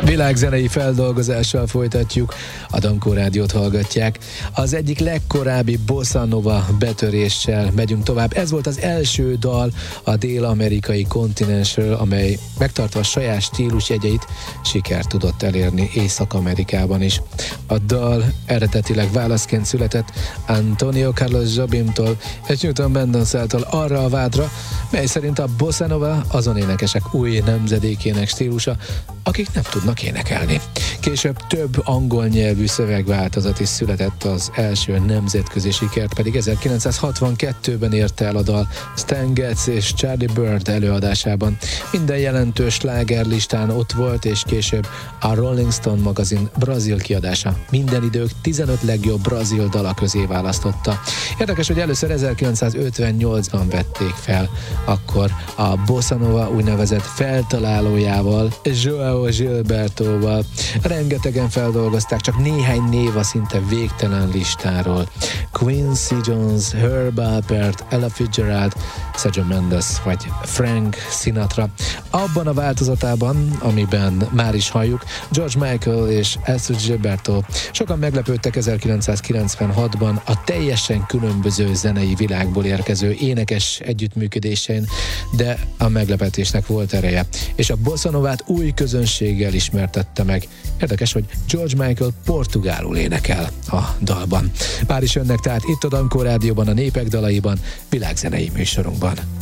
Világzenei feldolgozással folytatjuk, a Dankó Rádiót hallgatják. Az egyik legkorábbi bossa nova betöréssel megyünk tovább. Ez volt az első dal a dél-amerikai kontinensről, amely megtartva a saját stílusjegyeit sikert tudott elérni Észak-Amerikában is. A dal eredetileg válaszként született Antonio Carlos Jobimtól és Newton Mendonszától arra a vádra, mely szerint a bossa nova azon énekesek új nemzedékének stílusa, akik nem tudnak énekelni. Később több angol nyelvű szövegváltozat is született, az első nemzetközi sikert pedig 1962-ben érte el a dal Stan Getz és Charlie Bird előadásában. Minden jelentős slágerlistán ott volt, és később a Rolling Stone magazin brazil kiadása minden idők 15 legjobb brazil dala közé választotta. Érdekes, hogy először 1958-ban vették fel, akkor a bossa nova úgynevezett feltalálójával, João Gilbertóval. Rengetegen feldolgozták, csak néhány név a szinte végtelen listáról. Quincy Jones, Herb Alpert, Ella Fitzgerald, Sergio Mendes vagy Frank Sinatra. Abban a változatában, amiben már is halljuk, George Michael és Ella Gilberto sokan meglepődtek 1996-ban a teljesen különböző zenei világból érkező énekes együttműködésén, de a meglepetésnek volt ereje, és a bossa novát új közönséggel ismertette meg. Érdekes, hogy George Michael portugálul énekel a dalban. Pár is önnek tehát itt a Dankó Rádióban, a Népek dalaiban, világzenei műsorunkban.